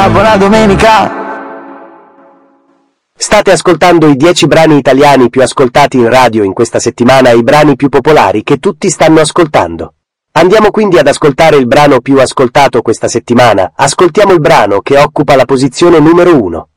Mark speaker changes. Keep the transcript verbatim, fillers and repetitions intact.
Speaker 1: domenica, buona domenica!
Speaker 2: State ascoltando i dieci brani italiani più ascoltati in radio in questa settimana e i brani più popolari che tutti stanno ascoltando. Andiamo quindi ad ascoltare il brano più ascoltato questa settimana. Ascoltiamo il brano che occupa la posizione numero uno.